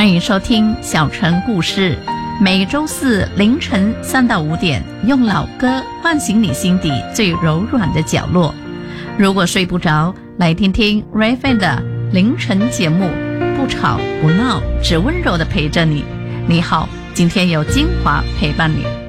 欢迎收听小城故事，每周四凌晨3到5点，用老歌唤醒你心底最柔软的角落。如果睡不着，来听听 Ray 的凌晨节目，不吵不闹，只温柔地陪着你。你好，今天有精华陪伴你。